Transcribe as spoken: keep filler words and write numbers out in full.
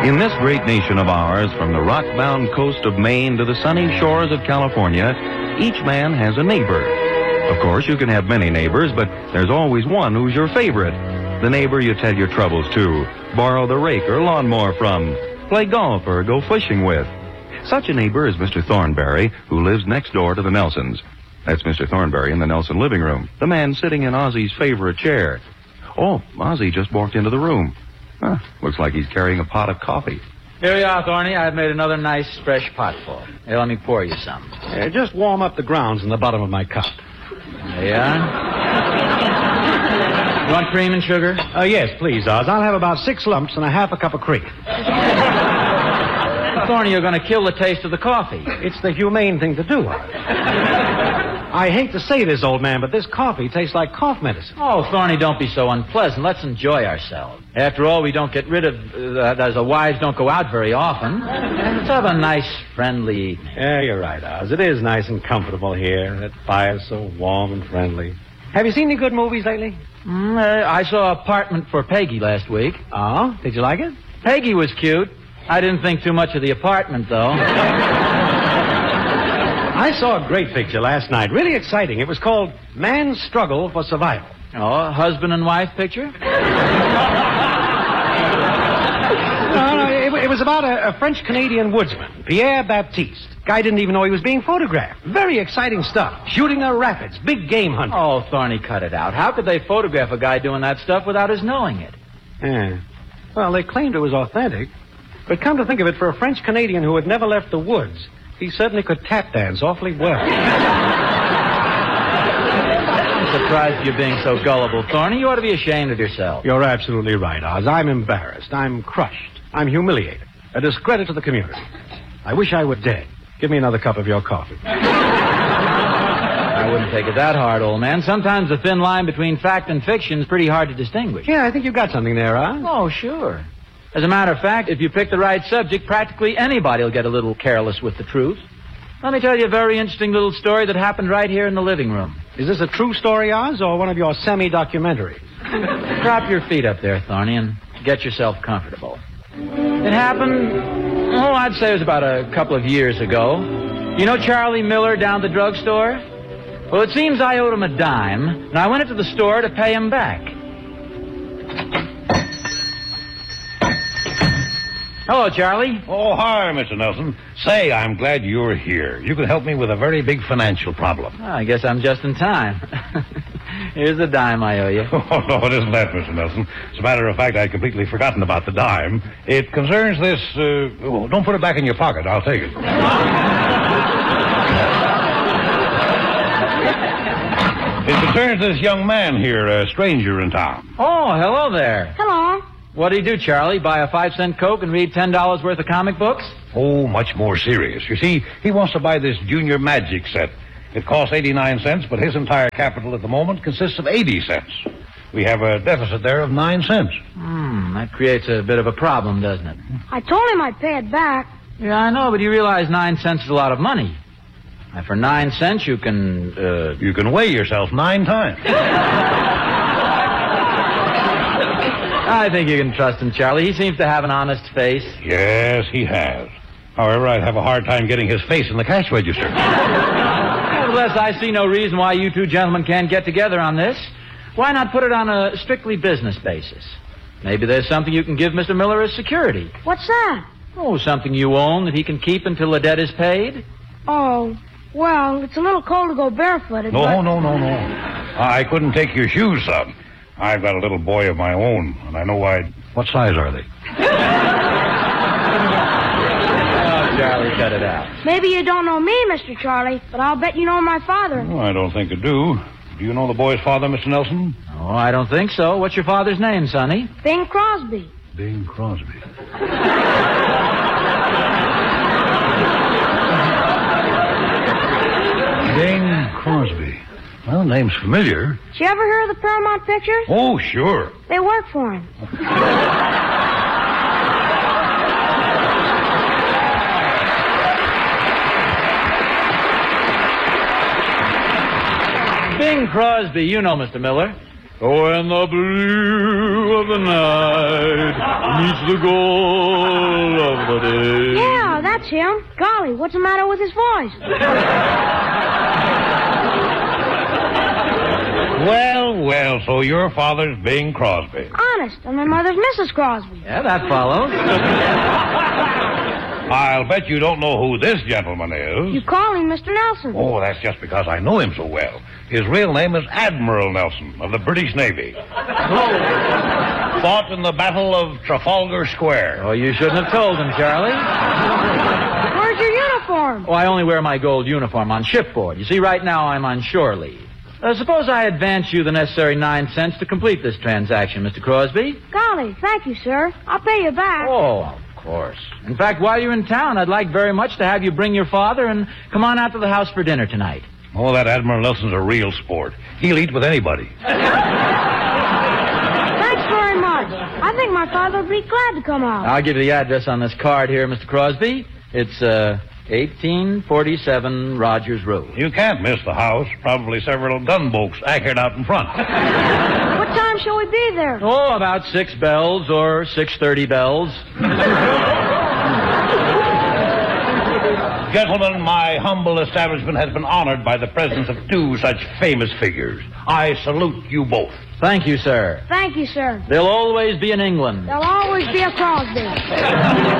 In this great nation of ours, from the rock-bound coast of Maine to the sunny shores of California, each man has a neighbor. Of course, you can have many neighbors, but there's always one who's your favorite. The neighbor you tell your troubles to, borrow the rake or lawnmower from, play golf or go fishing with. Such a neighbor is Mister Thornberry, who lives next door to the Nelsons. That's Mister Thornberry in the Nelson living room, the man sitting in Ozzy's favorite chair. Oh, Ozzy just walked into the room. Huh, looks like he's carrying a pot of coffee. Here you are, Thorny. I've made another nice, fresh pot full. Here, let me pour you some. Uh, just warm up the grounds in the bottom of my cup. There you are. You want cream and sugar? Uh, yes, please, Oz. I'll have about six lumps and a half a cup of cream. Thorny, you're going to kill the taste of the coffee. It's the humane thing to do, Oz. I hate to say this, old man, but this coffee tastes like cough medicine. Oh, Thorny, don't be so unpleasant. Let's enjoy ourselves. After all, we don't get rid of... Uh, as the wives don't go out very often. Let's have a nice, friendly evening. Yeah, you're right, Oz. It is nice and comfortable here. That fire's so warm and friendly. Have you seen any good movies lately? Mm, uh, I saw Apartment for Peggy last week. Oh? Did you like it? Peggy was cute. I didn't think too much of the apartment, though. I saw a great picture last night. Really exciting. It was called Man's Struggle for Survival. Oh, a husband and wife picture? No, no, it, it was about a, a French-Canadian woodsman, Pierre Baptiste. Guy didn't even know he was being photographed. Very exciting stuff. Shooting the rapids, big game hunting. Oh, Thorny, cut it out. How could they photograph a guy doing that stuff without his knowing it? Yeah. Well, they claimed it was authentic. But come to think of it, for a French-Canadian who had never left the woods, he certainly could tap dance awfully well. I'm surprised you're being so gullible, Thorny. You ought to be ashamed of yourself. You're absolutely right, Oz. I'm embarrassed. I'm crushed. I'm humiliated. A discredit to the community. I wish I were dead. Give me another cup of your coffee. I wouldn't take it that hard, old man. Sometimes the thin line between fact and fiction is pretty hard to distinguish. Yeah, I think you've got something there, Oz. Oh, sure. As a matter of fact, if you pick the right subject, practically anybody will get a little careless with the truth. Let me tell you a very interesting little story that happened right here in the living room. Is this a true story, Oz, or one of your semi-documentaries? Drop your feet up there, Thorny, and get yourself comfortable. It happened, oh, I'd say it was about a couple of years ago. You know Charlie Miller down at the drugstore? Well, it seems I owed him a dime, and I went into the store to pay him back. Hello, Charlie. Oh, hi, Mister Nelson. Say, I'm glad you're here. You can help me with a very big financial problem. Oh, I guess I'm just in time. Here's the dime I owe you. Oh, no, it isn't that, Mister Nelson. As a matter of fact, I'd completely forgotten about the dime. It concerns this, uh... Oh, don't put it back in your pocket. I'll take it. It concerns this young man here, a stranger in town. Oh, hello there. Hello. What do you do, Charlie? Buy a five-cent Coke and read ten dollars worth of comic books? Oh, much more serious. You see, he wants to buy this Junior Magic set. It costs eighty-nine cents, but his entire capital at the moment consists of eighty cents. We have a deficit there of nine cents. Hmm, that creates a bit of a problem, doesn't it? I told him I'd pay it back. Yeah, I know, but you realize nine cents is a lot of money. And for nine cents, you can, uh... You can weigh yourself nine times. I think you can trust him, Charlie. He seems to have an honest face. Yes, he has. However, I'd have a hard time getting his face in the cash register. Nevertheless, I see no reason why you two gentlemen can't get together on this. Why not put it on a strictly business basis? Maybe there's something you can give Mister Miller as security. What's that? Oh, something you own that he can keep until the debt is paid? Oh, well, it's a little cold to go barefooted. No, but... no, no, no. I couldn't take your shoes, son. I've got a little boy of my own, and I know I'd... What size are they? Oh, Charlie, cut it out. Maybe you don't know me, Mister Charlie, but I'll bet you know my father. Oh, I don't think I do. Do you know the boy's father, Mister Nelson? Oh, I don't think so. What's your father's name, Sonny? Bing Crosby. Bing Crosby. Bing Crosby. Well, the name's familiar. Did you ever hear of the Paramount Pictures? Oh, sure. They work for him. Bing Crosby. You know Mister Miller. When the blue of the night meets the gold Crosby. Yeah, that's him. Golly, what's the matter with his voice? Well, well, so your father's Bing Crosby. Honest, and my mother's Missus Crosby. Yeah, that follows. I'll bet you don't know who this gentleman is. You call him Mister Nelson. Oh, that's just because I know him so well. His real name is Admiral Nelson of the British Navy. Fought in the Battle of Trafalgar Square. Oh, you shouldn't have told him, Charlie. Where's your uniform? Oh, I only wear my gold uniform on shipboard. You see, right now I'm on shore leave. Uh, suppose I advance you the necessary nine cents to complete this transaction, Mister Crosby. Golly, thank you, sir. I'll pay you back. Oh, of course. In fact, while you're in town, I'd like very much to have you bring your father and come on out to the house for dinner tonight. Oh, that Admiral Nelson's a real sport. He'll eat with anybody. Thanks very much. I think my father would be glad to come out. I'll give you the address on this card here, Mister Crosby. It's, uh... eighteen forty-seven Rogers Road. You can't miss the house. Probably several gunboats anchored out in front. What time shall we be there? Oh, about six bells or six thirty bells. Gentlemen, my humble establishment has been honored by the presence of two such famous figures. I salute you both. Thank you, sir. Thank you, sir. They'll always be in England. There'll always be a Crosby.